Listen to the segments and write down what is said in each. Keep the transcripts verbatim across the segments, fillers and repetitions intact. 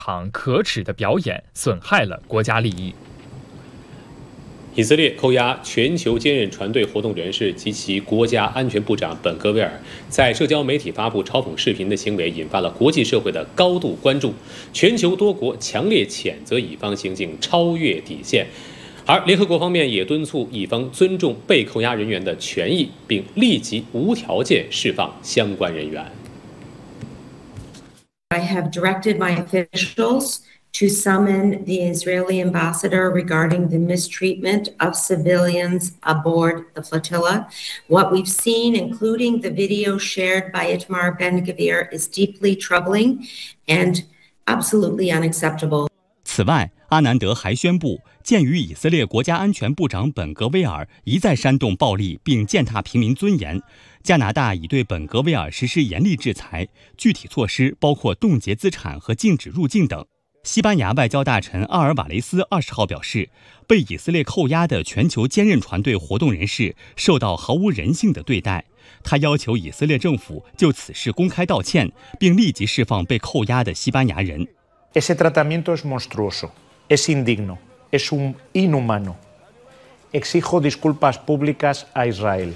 场可耻的表演损害了国家利益。 以色列扣押全球坚韧船队活动人士及其国家安全部长本戈维尔，在社交媒体发布嘲讽视频的行为引发了国际社会的高度关注，全球多国强烈谴责以方行径超越底线。而联合国方面也敦促以方尊重被扣押人员的权益，并立即无条件释放相关人员。 I have directed my officials to summon the Israeli ambassador regarding the mistreatment of civilians aboard the flotilla. What we've seen, including the video shared by Itamar Ben-Gvir, is deeply troubling and absolutely unacceptable. 此外，阿南德还宣布，鉴于以色列国家安全部长本格威尔一再煽动暴力并践踏平民尊严，加拿大已对本格威尔实施严厉制裁，具体措施包括冻结资产和禁止入境等。西班牙外交大臣阿尔瓦雷斯二十号表示，被以色列扣押的全球坚韧船队活动人士受到毫无人性的对待。他要求以色列政府就此事公开道歉，并立即释放被扣押的西班牙人。 Ese tratamiento es monstruoso, es indigno, es un inhumano. Exijo disculpas públicas a Israel.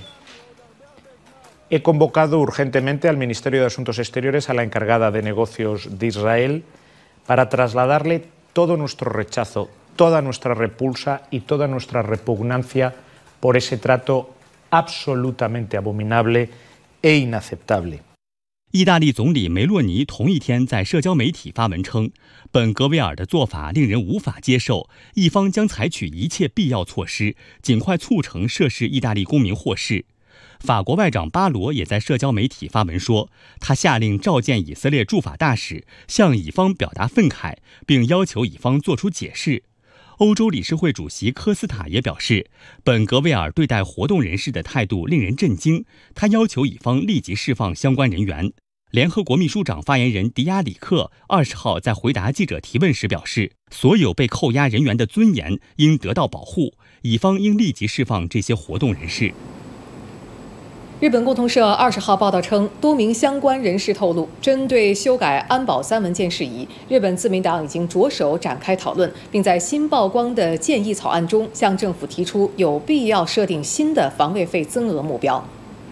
He convocado urgentemente al Ministerio de Asuntos Exteriores a la encargada de negocios de Israel para trasladarle todo nuestro rechazo, toda nuestra repulsa y toda nuestra repugnancia por ese trato absolutamente abominable e inaceptable. 意大利总理梅洛尼同一天在社交媒体发文称，本格维尔的做法令人无法接受，一方将采取一切必要措施，尽快促成涉事意大利公民获释。法国外长巴罗也在社交媒体发文说，他下令召见以色列驻法大使，向以方表达愤慨，并要求以方做出解释。欧洲理事会主席科斯塔也表示，本格维尔对待活动人士的态度令人震惊，他要求以方立即释放相关人员。联合国秘书长发言人迪亚里克二十号在回答记者提问时表示，所有被扣押人员的尊严应得到保护，以方应立即释放这些活动人士。 日本共同社二十号报道称，多名相关人士透露，针对修改安保三文件事宜，日本自民党已经着手展开讨论，并在新曝光的建议草案中向政府提出有必要设定新的防卫费增额目标。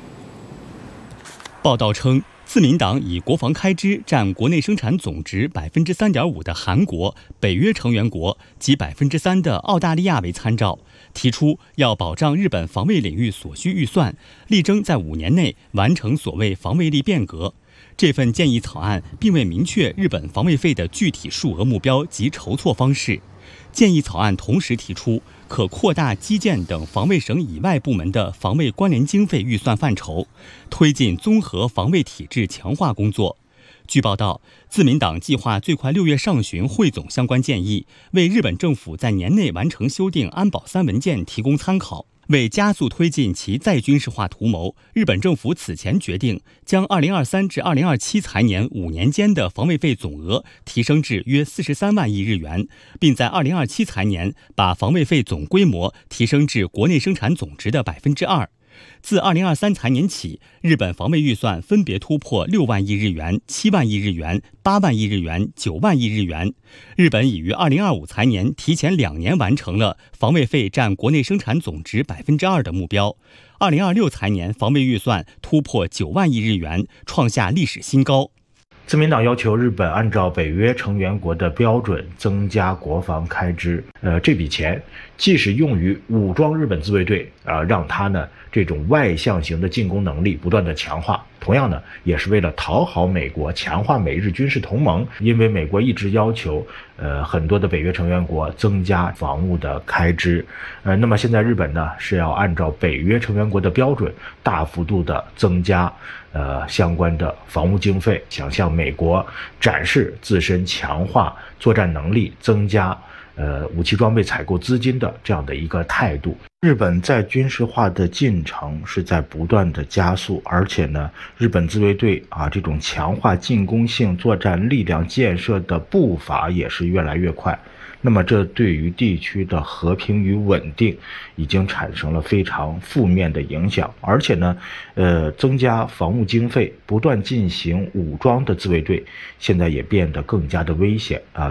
报道称，自民党以国防开支占国内生产总值百分之三点五的韩国、北约成员国及百分之三的澳大利亚为参照，提出要保障日本防卫领域所需预算，力争在五年内完成所谓防卫力变革。这份建议草案并未明确日本防卫费的具体数额目标及筹措方式。建议草案同时提出，可扩大基建等防卫省以外部门的防卫关联经费预算范畴，推进综合防卫体制强化工作。据报道，自民党计划最快六月上旬汇总相关建议，为日本政府在年内完成修订安保三文件提供参考。为加速推进其再军事化图谋，日本政府此前决定将二零二三至二零二七财年五年间的防卫费总额提升至约四十三万亿日元，并在二零二七财年把防卫费总规模提升至国内生产总值的百分之二。自二零二三财年起，日本防卫预算分别突破六万亿日元、七万亿日元、八万亿日元、九万亿日元。日本已于二零二五财年提前两年完成了防卫费占国内生产总值百分之二的目标。二零二六财年防卫预算突破九万亿日元，创下历史新高。 自民党要求日本按照北约成员国的标准增加国防开支。呃，这笔钱既是用于武装日本自卫队，啊、呃，让它呢这种外向型的进攻能力不断的强化。同样呢，也是为了讨好美国，强化美日军事同盟。因为美国一直要求，呃，很多的北约成员国增加防务的开支。呃，那么现在日本呢是要按照北约成员国的标准，大幅度的增加呃相关的防务经费，想向美国展示自身强化作战能力、增加呃武器装备采购资金的这样的一个态度。日本在军事化的进程是在不断的加速，而且呢，日本自卫队啊这种强化进攻性作战力量建设的步伐也是越来越快。那么这对于地区的和平与稳定已经产生了非常负面的影响，而且呢，呃，增加防务经费，不断进行武装的自卫队，现在也变得更加的危险啊。